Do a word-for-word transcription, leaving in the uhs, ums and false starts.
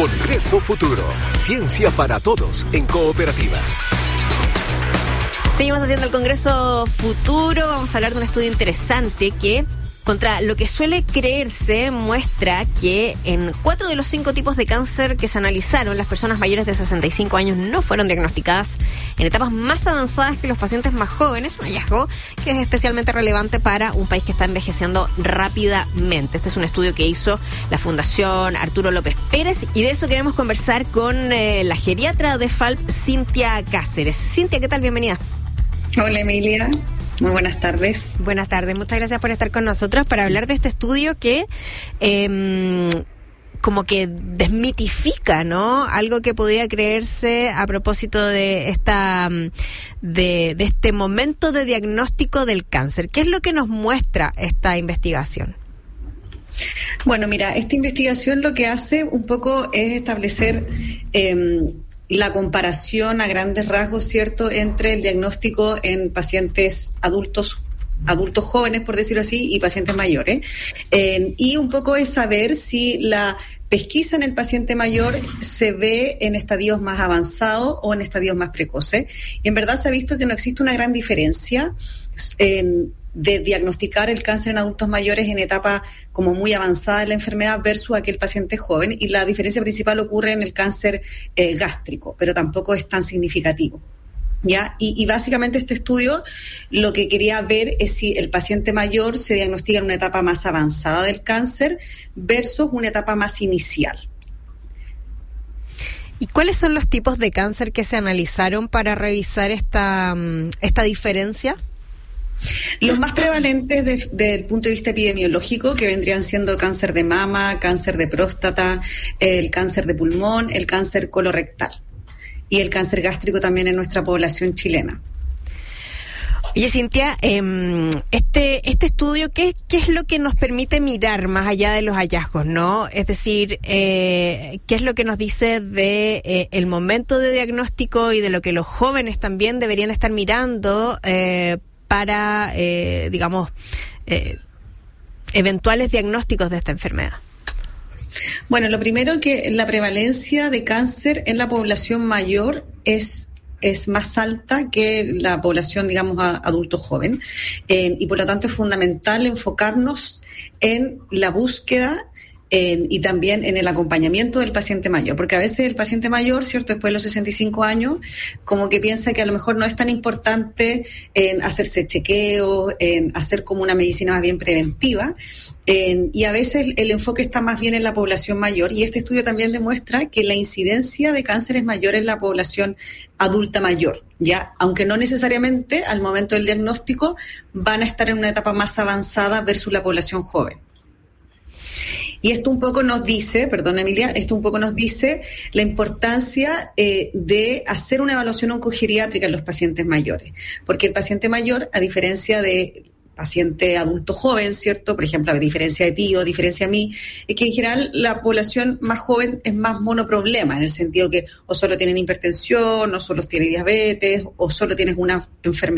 Congreso Futuro. Ciencia para todos en Cooperativa. Seguimos haciendo el Congreso Futuro. Vamos a hablar de un estudio interesante que, contra lo que suele creerse, muestra que en cuatro de los cinco tipos de cáncer que se analizaron, las personas mayores de sesenta y cinco años no fueron diagnosticadas en etapas más avanzadas que los pacientes más jóvenes, un hallazgo que es especialmente relevante para un país que está envejeciendo rápidamente. Este es un estudio que hizo la Fundación Arturo López Pérez y de eso queremos conversar con eh, la geriatra de F A L P, Cintia Cáceres. Cintia, ¿qué tal? Bienvenida. Hola, Emilia. Muy buenas tardes. Buenas tardes, muchas gracias por estar con nosotros para hablar de este estudio que eh, como que desmitifica, ¿no? Algo que podía creerse a propósito de esta de, de este momento de diagnóstico del cáncer. ¿Qué es lo que nos muestra esta investigación? Bueno, mira, esta investigación lo que hace un poco es establecer eh, la comparación a grandes rasgos, ¿cierto?, entre el diagnóstico en pacientes adultos, adultos jóvenes, por decirlo así, y pacientes mayores. Eh, y un poco es saber si la pesquisa en el paciente mayor se ve en estadios más avanzados o en estadios más precoces. Y en verdad se ha visto que no existe una gran diferencia en de diagnosticar el cáncer en adultos mayores en etapa como muy avanzada de la enfermedad versus aquel paciente joven, y la diferencia principal ocurre en el cáncer eh, gástrico, pero tampoco es tan significativo. ¿Ya? Y, y básicamente este estudio lo que quería ver es si el paciente mayor se diagnostica en una etapa más avanzada del cáncer versus una etapa más inicial. ¿Y cuáles son los tipos de cáncer que se analizaron para revisar esta, esta diferencia? Los más prevalentes desde de, el punto de vista epidemiológico, que vendrían siendo cáncer de mama, cáncer de próstata, el cáncer de pulmón, el cáncer colorectal y el cáncer gástrico también en nuestra población chilena. Oye, Cintia, eh, este este estudio, ¿qué, ¿qué es lo que nos permite mirar más allá de los hallazgos, no? Es decir, eh, ¿qué es lo que nos dice de eh, el momento de diagnóstico y de lo que los jóvenes también deberían estar mirando eh, para, eh, digamos, eh, eventuales diagnósticos de esta enfermedad? Bueno, lo primero que la prevalencia de cáncer en la población mayor es es más alta que la población, digamos, adulto joven, eh, y por lo tanto es fundamental enfocarnos en la búsqueda En, y también en el acompañamiento del paciente mayor, porque a veces el paciente mayor, ¿cierto?, después de los sesenta y cinco años, como que piensa que a lo mejor no es tan importante en hacerse chequeos, en hacer como una medicina más bien preventiva, en, y a veces el, el enfoque está más bien en la población mayor, y este estudio también demuestra que la incidencia de cáncer es mayor en la población adulta mayor, ya, aunque no necesariamente al momento del diagnóstico van a estar en una etapa más avanzada versus la población joven. Y esto un poco nos dice, perdón Emilia, esto un poco nos dice la importancia eh, de hacer una evaluación oncogeriátrica en los pacientes mayores, porque el paciente mayor, a diferencia de paciente adulto joven, ¿cierto?, por ejemplo, a diferencia de ti o a diferencia de mí, es que en general la población más joven es más monoproblema, en el sentido que o solo tienen hipertensión, o solo tienen diabetes, o solo tienes una enfermedad